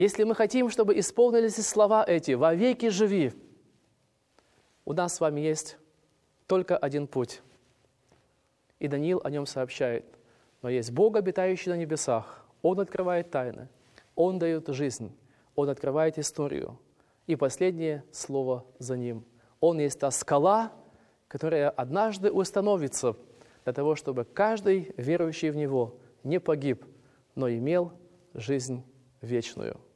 Если мы хотим, чтобы исполнились слова эти «во веки живи», у нас с вами есть только один путь. И Даниил о нем сообщает. Но есть Бог, обитающий на небесах. Он открывает тайны. Он дает жизнь. Он открывает историю. И последнее слово за ним. Он есть та скала, которая однажды установится для того, чтобы каждый верующий в Него не погиб, но имел жизнь вечную.